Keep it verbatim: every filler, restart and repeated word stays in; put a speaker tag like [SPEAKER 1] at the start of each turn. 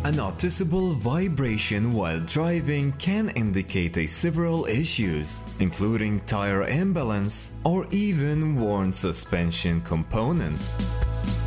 [SPEAKER 1] A noticeable vibration while driving can indicate a several issues, including tire imbalance or even worn suspension components.